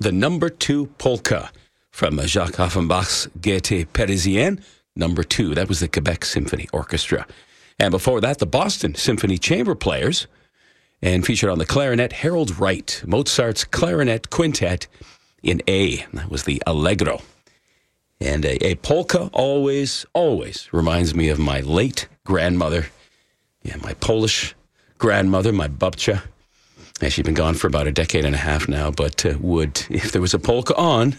the number 2 polka from Jacques Offenbach's Gaieté Parisienne, number 2. That was the Quebec Symphony Orchestra. And before that, the Boston Symphony Chamber Players, and featured on the clarinet, Harold Wright, Mozart's Clarinet Quintet in A. That was the Allegro. And a polka always reminds me of my late grandmother. Yeah, my Polish grandmother, my babcia. And she'd been gone for about a decade and a half now, but if there was a polka on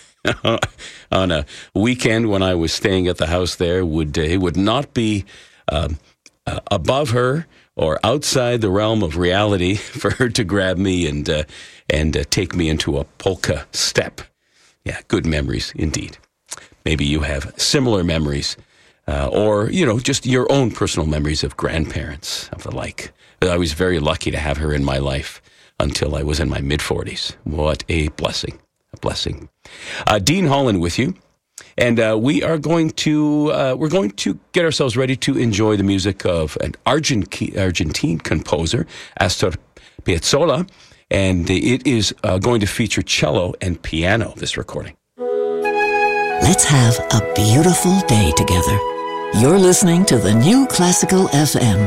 a weekend when I was staying at the house there, it would not be above her or outside the realm of reality for her to grab me and take me into a polka step. Yeah, good memories indeed. Maybe you have similar memories, or just your own personal memories of grandparents of the like. I was very lucky to have her in my life until I was in my mid-40s. What a blessing, a blessing. Dean Holland with you. And we're going to get ourselves ready to enjoy the music of an Argentine composer, Astor Piazzolla, and it is going to feature cello and piano, this recording. Let's have a beautiful day together. You're listening to the New Classical FM.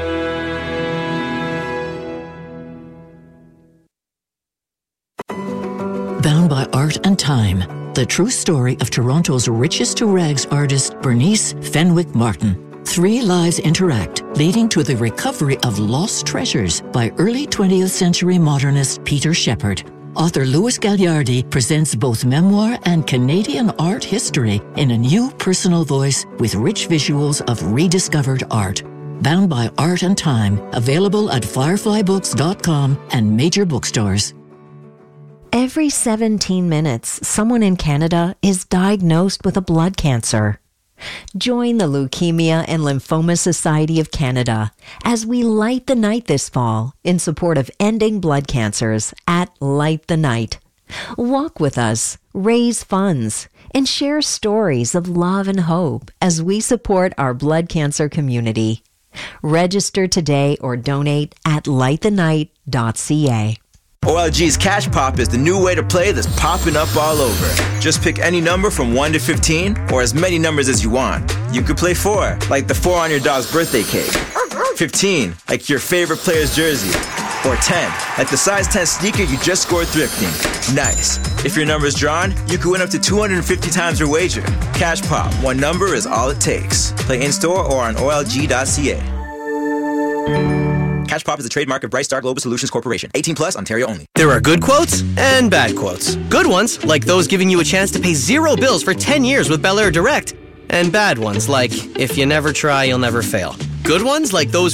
Bound by Art and Time, the true story of Toronto's richest-to-rags artist Bernice Fenwick Martin. 3 lives interact, leading to the recovery of lost treasures by early 20th century modernist Peter Shepard. Author Louis Gagliardi presents both memoir and Canadian art history in a new personal voice with rich visuals of rediscovered art. Bound by Art and Time, available at fireflybooks.com and major bookstores. Every 17 minutes, someone in Canada is diagnosed with a blood cancer. Join the Leukemia and Lymphoma Society of Canada as we light the night this fall in support of ending blood cancers at Light the Night. Walk with us, raise funds, and share stories of love and hope as we support our blood cancer community. Register today or donate at lightthenight.ca. OLG's Cash Pop is the new way to play that's popping up all over. Just pick any number from 1 to 15, or as many numbers as you want. You could play 4, like the 4 on your dog's birthday cake. 15, like your favorite player's jersey. Or 10, like the size 10 sneaker you just scored thrifting. Nice. If your number's drawn, you could win up to 250 times your wager. Cash Pop, 1 number is all it takes. Play in-store or on OLG.ca. Cash Pop is a trademark of Brightstar Global Solutions Corporation. 18 plus, Ontario only. There are good quotes and bad quotes. Good ones, like those giving you a chance to pay 0 bills for 10 years with Bel Air Direct. And bad ones, like, if you never try, you'll never fail. Good ones, like those